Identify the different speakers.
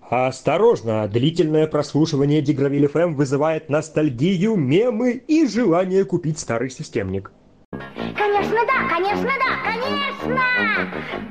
Speaker 1: Осторожно, длительное прослушивание Дигравиль ФМ вызывает ностальгию, мемы и желание купить старый системник.
Speaker 2: Конечно, да, конечно, да, конечно!